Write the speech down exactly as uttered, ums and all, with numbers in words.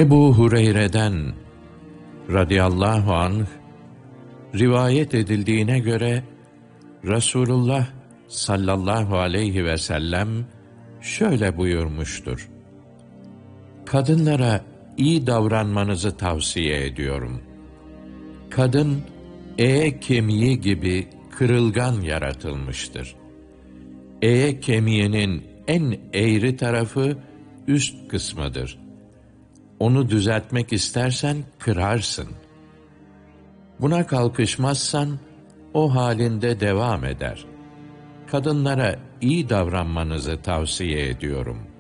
Ebu Hureyre'den radıyallahu anh rivayet edildiğine göre Resulullah sallallahu aleyhi ve sellem şöyle buyurmuştur: Kadınlara iyi davranmanızı tavsiye ediyorum. Kadın eğe kemiği gibi kırılgan yaratılmıştır. Eğe kemiğinin en eğri tarafı üst kısmıdır. Onu düzeltmek istersen kırarsın. Buna kalkışmazsan o halinde devam eder. Kadınlara iyi davranmanızı tavsiye ediyorum.